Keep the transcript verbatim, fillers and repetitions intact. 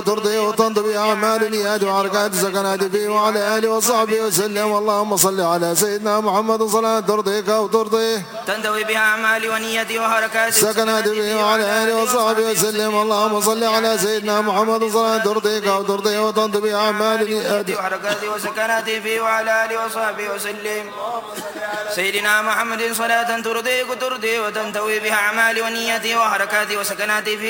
ترضي وتنضي بأعمال نيات وحركات سكنات فيه وعلى آله وصحبه وسلم. اللهم صل على سيدنا محمد صلاة ترضيك وترضيه تنتوي بها أعمال ونيتي وحركات سكنات فيه وعلى آله وصحبه وسلم. اللهم صل على سيدنا محمد صلاة ترضيك وترضيه وتنضي بأعمال نيات وحركات وسكنات فيه وعلى آله وصحبه وسلم. سيدنا محمد صلاة ترضيك وترضيه وتنتوي بها أعمال ونيتي وحركات وسكنات فيه